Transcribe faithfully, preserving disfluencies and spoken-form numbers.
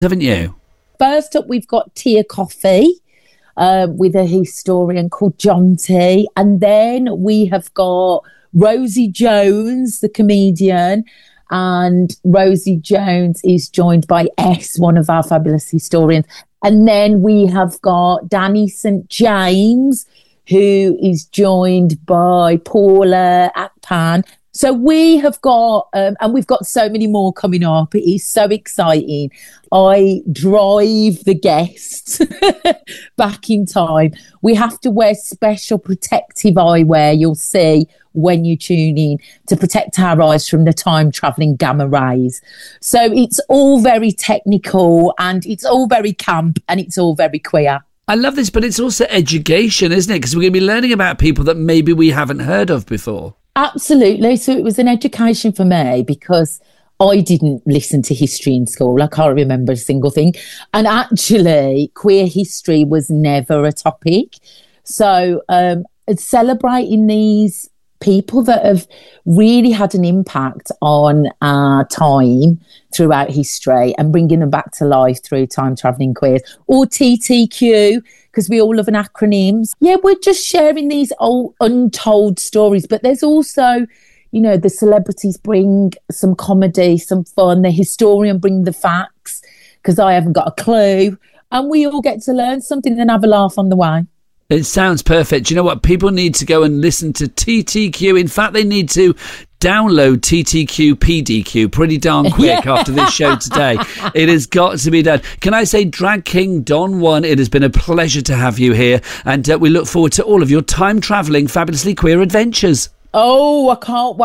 haven't you? First up, we've got Tea Coffee uh, with a historian called John T. And then we have got Rosie Jones, the comedian. And Rosie Jones is joined by S, one of our fabulous historians. And then we have got Danny Saint James, who is joined by Paula Akpan. So we have got, um, and we've got so many more coming up. It is so exciting. I drive the guests back in time. We have to wear special protective eyewear, you'll see when you tune in, to protect our eyes from the time travelling gamma rays. So it's all very technical and it's all very camp and it's all very queer. I love this, but it's also education, isn't it? Because we're going to be learning about people that maybe we haven't heard of before. Absolutely. So it was an education for me because I didn't listen to history in school. I can't remember a single thing. And actually, queer history was never a topic. So um, celebrating these people that have really had an impact on our time throughout history and bringing them back to life through time travelling queers, or T T Q, because we all love an acronyms. Yeah, we're just sharing these old untold stories, but there's also, you know, the celebrities bring some comedy, some fun, the historian bring the facts, because I haven't got a clue, and we all get to learn something and have a laugh on the way. It sounds perfect. You know what? People need to go and listen to T T Q. In fact, they need to download T T Q P D Q pretty darn quick yeah. after this show today. It has got to be done. Can I say, Drag King Don One, it has been a pleasure to have you here. And uh, we look forward to all of your time-travelling, fabulously queer adventures. Oh, I can't wait.